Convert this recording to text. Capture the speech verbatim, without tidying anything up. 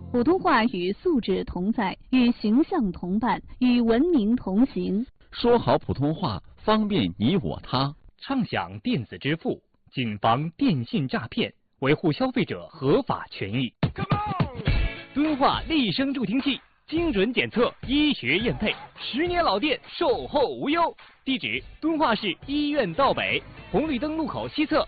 普通话与素质同在，与形象同伴，与文明同行。 说好普通话，方便你我他。 畅享电子支付，谨防电信诈骗，维护消费者合法权益。敦化立声助听器，精准检测，医学验配，十年老店，售后无忧。地址：敦化市医院道北红绿灯路口西侧